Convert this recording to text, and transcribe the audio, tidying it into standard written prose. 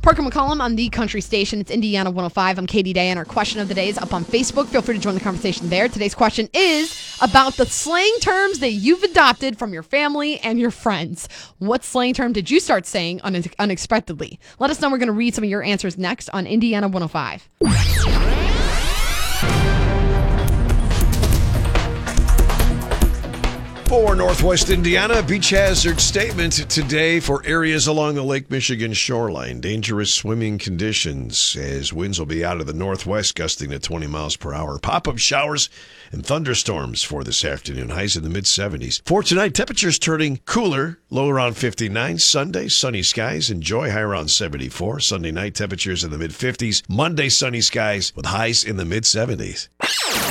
Parker McCollum on the country station. It's Indiana 105. I'm Katie Day, and our question of the day is up on Facebook. Feel free to join the conversation there. Today's question is about the slang terms that you've adopted from your family and your friends. What slang term did you start saying unexpectedly? Let us know. We're going to read some of your answers next on Indiana 105. For Northwest Indiana, beach hazard statement today for areas along the Lake Michigan shoreline. Dangerous swimming conditions as winds will be out of the northwest, gusting to 20 miles per hour. Pop-up showers and thunderstorms for this afternoon. Highs in the mid-70s. For tonight, temperatures turning cooler, low around 59. Sunday, sunny skies. Enjoy, high around 74. Sunday night, temperatures in the mid-50s. Monday, sunny skies with highs in the mid-70s.